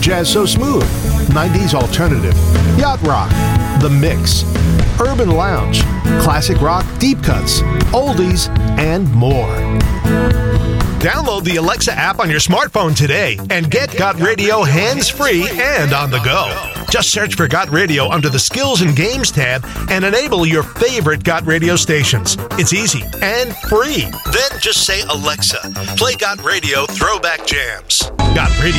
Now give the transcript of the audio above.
Jazz So Smooth, 90s Alternative, Yacht Rock, The Mix, Urban Lounge, Classic Rock, Deep Cuts, Oldies, and more. Download the Alexa app on your smartphone today and get Got Radio hands-free and on the go. Just search for Got Radio under the Skills and Games tab and enable your favorite Got Radio stations. It's easy and free. Then just say, Alexa, play Got Radio Throwback Jams. Got Radio